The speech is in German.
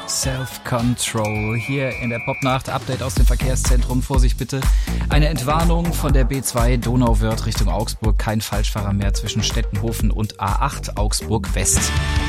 Self-Control hier in der Popnacht. Update aus dem Verkehrszentrum. Vorsicht bitte. Eine Entwarnung von der B2 Donauwörth Richtung Augsburg. Kein Falschfahrer mehr zwischen Stettenhofen und A8 Augsburg West.